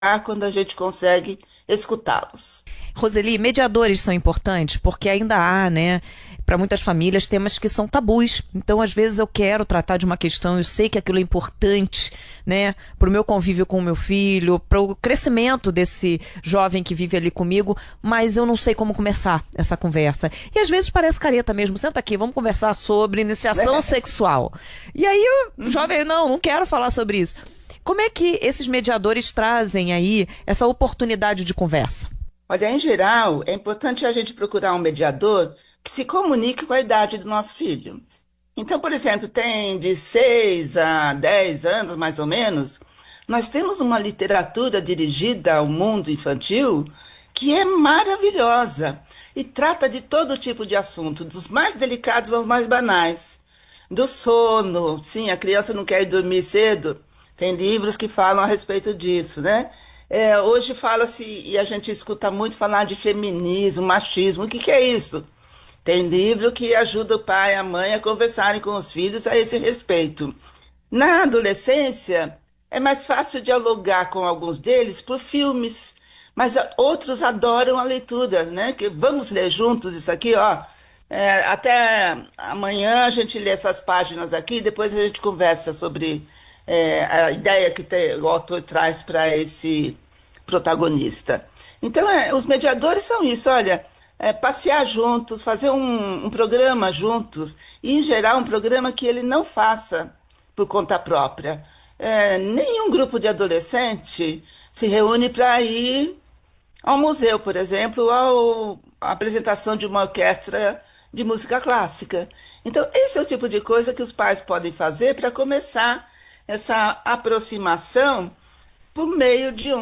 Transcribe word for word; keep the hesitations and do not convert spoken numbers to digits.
quando a gente consegue escutá-los. Roseli, mediadores são importantes porque ainda há, né, para muitas famílias, temas que são tabus. Então, às vezes, eu quero tratar de uma questão, eu sei que aquilo é importante, né, para o meu convívio com o meu filho, para o crescimento desse jovem que vive ali comigo, mas eu não sei como começar essa conversa. E às vezes parece careta mesmo. Senta aqui, vamos conversar sobre iniciação sexual. E aí o jovem, não, não quero falar sobre isso. Como é que esses mediadores trazem aí essa oportunidade de conversa? Olha, em geral, é importante a gente procurar um mediador que se comunique com a idade do nosso filho. Então, por exemplo, tem de seis a dez anos, mais ou menos, nós temos uma literatura dirigida ao mundo infantil que é maravilhosa e trata de todo tipo de assunto, dos mais delicados aos mais banais. Do sono, sim, a criança não quer ir dormir cedo, tem livros que falam a respeito disso, né? É, hoje fala-se, e a gente escuta muito falar de feminismo, machismo, o que que é isso? Tem livro que ajuda o pai e a mãe a conversarem com os filhos a esse respeito. Na adolescência, é mais fácil dialogar com alguns deles por filmes, mas a- outros adoram a leitura, né? Que vamos ler juntos isso aqui, ó. É, até amanhã a gente lê essas páginas aqui, depois a gente conversa sobre é, a ideia que te- o autor traz para esse protagonista. Então, é, os mediadores são isso, olha, é, passear juntos, fazer um, um programa juntos, e, em geral, um programa que ele não faça por conta própria. É, nenhum grupo de adolescente se reúne para ir ao museu, por exemplo, ao, à apresentação de uma orquestra de música clássica. Então, esse é o tipo de coisa que os pais podem fazer para começar essa aproximação por meio de